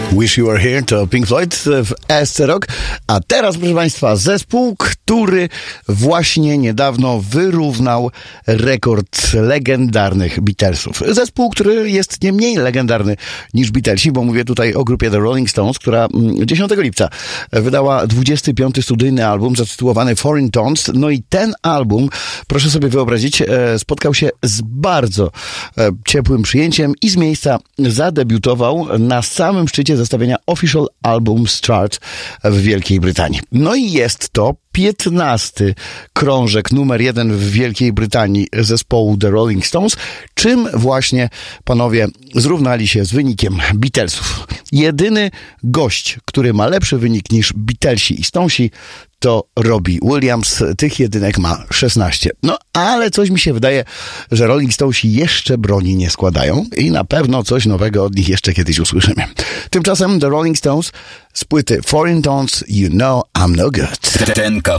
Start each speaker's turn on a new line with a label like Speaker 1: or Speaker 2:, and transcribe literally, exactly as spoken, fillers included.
Speaker 1: Wish You Were Here to Pink Floyd w S C Rock. A teraz, proszę Państwa, zespół, który właśnie niedawno wyrównał rekord legendarnych Beatlesów. Zespół, który jest nie mniej legendarny niż Beatlesi, bo mówię tutaj o grupie The Rolling Stones, która dziesiątego lipca wydała dwudziesty piąty studyjny album zatytułowany Foreign Tones. No i ten album, proszę sobie wyobrazić, spotkał się z bardzo ciepłym przyjęciem i z miejsca zadebiutował na samym szczycie zestawienia Official Albums Chart w Wielkiej Brytanii. No i jest to piętnasty krążek numer jeden w Wielkiej Brytanii zespołu The Rolling Stones, czym właśnie panowie zrównali się z wynikiem Beatlesów. Jedyny gość, który ma lepszy wynik niż Beatlesi i Stonesi, to Robbie Williams. Tych jedynek ma szesnaście. No, ale coś mi się wydaje, że Rolling Stonesi jeszcze broni nie składają i na pewno coś nowego od nich jeszcze kiedyś usłyszymy. Tymczasem The Rolling Stones z płyty Foreign Tones, You Know I'm No Good.
Speaker 2: Ten